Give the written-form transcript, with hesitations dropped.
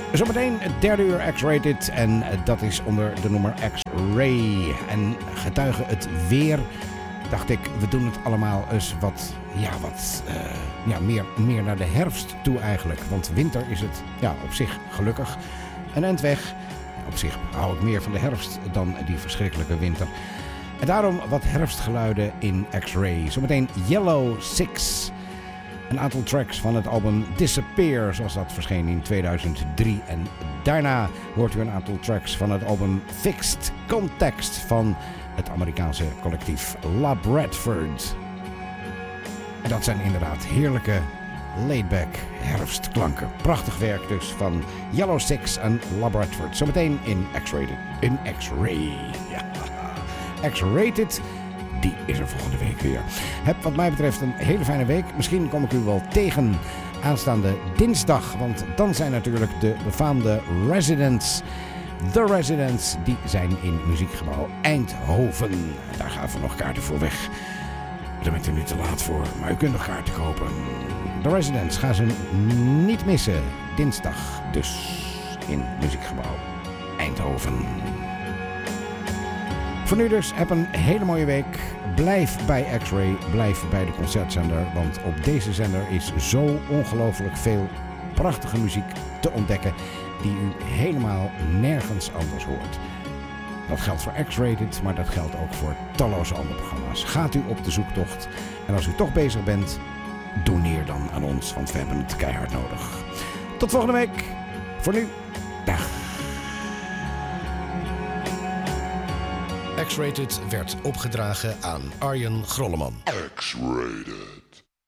Zometeen het derde uur X-Rated en dat is onder de nummer X-Ray. En getuige het weer, dacht ik, we doen het allemaal eens meer naar de herfst toe eigenlijk. Want winter is het op zich gelukkig een eind weg. Op zich hou ik meer van de herfst dan die verschrikkelijke winter. En daarom wat herfstgeluiden in X-Ray. Zometeen Yellow Six. Een aantal tracks van het album Disappear, zoals dat verscheen in 2003. En daarna hoort u een aantal tracks van het album Fixed Context van het Amerikaanse collectief La Bradford. En dat zijn inderdaad heerlijke laidback herfstklanken. Prachtig werk dus van Yellow Six en La Bradford. Zometeen in X-Rated. In X-Ray. Ja. X-Rated. Die is er volgende week weer. Heb wat mij betreft een hele fijne week. Misschien kom ik u wel tegen aanstaande dinsdag. Want dan zijn natuurlijk de befaamde Residents. The Residents, die zijn in Muziekgebouw Eindhoven. Daar gaan we nog kaarten voor weg. Daar bent u nu te laat voor, maar u kunt nog kaarten kopen. The Residents gaan ze niet missen. Dinsdag dus in Muziekgebouw Eindhoven. Voor nu dus, heb een hele mooie week. Blijf bij X-Ray, blijf bij de concertzender. Want op deze zender is zo ongelooflijk veel prachtige muziek te ontdekken die u helemaal nergens anders hoort. Dat geldt voor X-Rated, maar dat geldt ook voor talloze andere programma's. Gaat u op de zoektocht en als u toch bezig bent, doneer dan aan ons, want we hebben het keihard nodig. Tot volgende week. Voor nu, dag. X-Rated werd opgedragen aan Arjen Grolleman. X-Rated.